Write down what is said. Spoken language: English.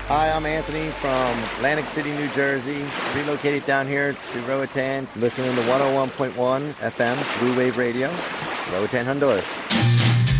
Hi, I'm Anthony from Atlantic City, New Jersey. Relocated down here to Roatan, listening to 101.1 FM, Blue Wave Radio, Roatan, Honduras.